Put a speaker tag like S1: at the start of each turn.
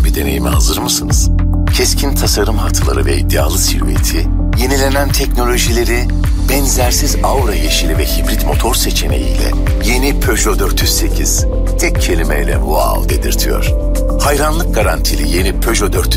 S1: eden bir deneyime hazır mısınız? Keskin tasarım hatları ve iddialı silüeti, yenilenen teknolojileri, benzersiz aura yeşili ve hibrit motor seçeneğiyle yeni Peugeot 408 tek kelimeyle wow dedirtiyor. Hayranlık garantili yeni Peugeot 408